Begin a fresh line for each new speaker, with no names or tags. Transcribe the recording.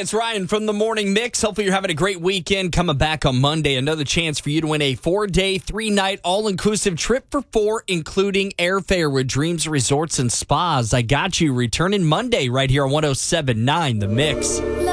it's Ryan from the Morning Mix. Hopefully you're having a great weekend. Coming back on Monday, another chance for you to win a 4-day, 3-night, all-inclusive trip for 4, including airfare with Dreams Resorts and Spas. I got you returning Monday right here on 107.9 The Mix.